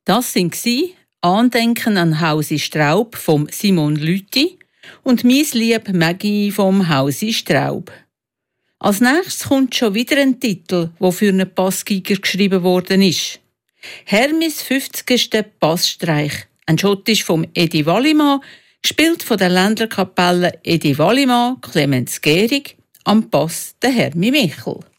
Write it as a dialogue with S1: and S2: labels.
S1: Das sind Andenken an Hausi Straub vom Simon Lüthi und «Mies Lieb Maggie» vom Hausi Straub. Als nächstes kommt schon wieder ein Titel, der für einen Passgiger geschrieben worden ist. Hermis 50. Passstreich, ein Schottisch vom Edi Wallimann, gespielt von der Ländlerkapelle Edi Wallimann, Clemens Gehrig, am Bass der Hermi Michel.